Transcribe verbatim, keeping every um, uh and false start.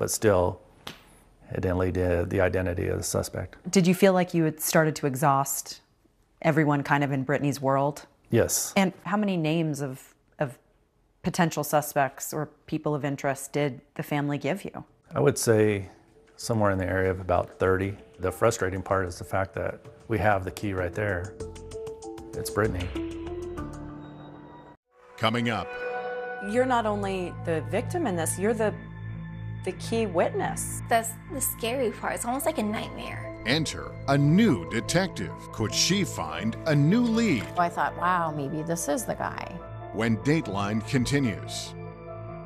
but still, it didn't lead to the identity of the suspect. Did you feel like you had started to exhaust everyone kind of in Brittany's world? Yes. And how many names of, of potential suspects or people of interest did the family give you? I would say somewhere in the area of about thirty. The frustrating part is the fact that we have the key right there. It's Brittany. Coming up. You're not only the victim in this, you're the the key witness. That's the scary part. It's almost like a nightmare. Enter a new detective. Could she find a new lead? I thought, wow, maybe this is the guy. When Dateline continues.